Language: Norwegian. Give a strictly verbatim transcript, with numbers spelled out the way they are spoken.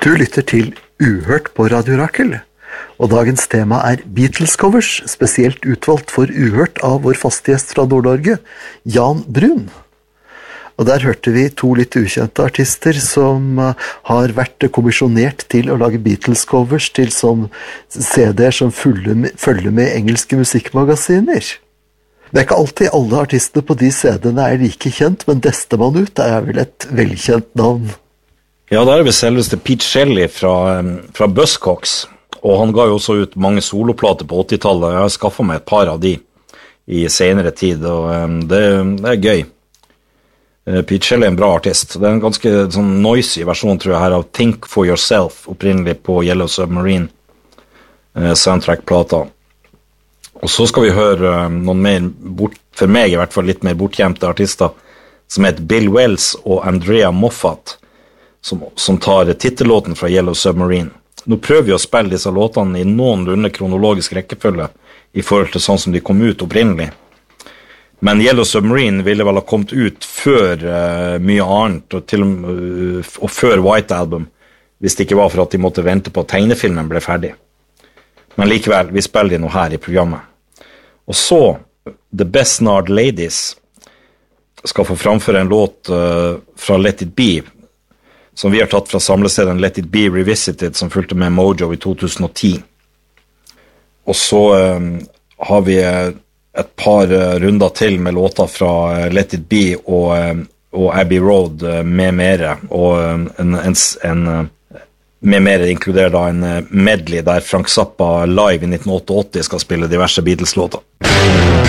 Du lytter til Uhørt på Radio Rakel, og dagens tema er Beatles-covers, spesielt utvalgt for Uhørt av vår faste gjest fra Nord-Norge, Jan Brun. Og der hørte vi to litt ukjente artister som har vært kommisjonert til å lage Beatles-covers til som C D-er som følger med, følger med engelske musikkmagasiner. Det er ikke alltid alle artistene på de C D-ene er like kjent, men Destemanut er vel et velkjent navn. Ja, der er vi selveste Pete Shelley fra, fra Buzzcocks, og han ga jo også ut mange soloplater på åttitallet. Jeg har skaffet meg et par av de i senere tid, og det, det er gøy. Pete Shelley er en bra artist. Det er en ganske sånn noisy versjon, tror jeg, her av Think for Yourself, opprinnelig på Yellow Submarine soundtrack-plata. Og så skal vi høre noen mer, bort, for meg i hvert fall litt mer bortgjemte artister, som heter Bill Wells og Andrea Moffat, som, som tar titellåten fra Yellow Submarine. Nå prøver vi å spille disse låtene i noenlunde kronologisk rekkefølge i forhold til sånn som de kom ut opprinnelig. Men Yellow Submarine ville vel ha kommet ut før uh, mye annet, og, til, uh, og før White Album, hvis det ikke var for at de måtte vente på at tegnefilmen ble ferdig. Men likevel, vi spiller de nå her i programmet. Og så, The Besnard Ladies skal få framføre en låt uh, fra Let It Be, som vi har tatt fra samleserien Let It Be Revisited, som fulgte med Mojo i to tusen og ti. Og så um, har vi et par uh, runder til med låter fra uh, Let It Be og, uh, og Abbey Road uh, med mere, og um, en, en, en uh, med mere inkluderer da en uh, medley der Frank Zappa live i nitten åttiåtte skal spille diverse Beatles-låter.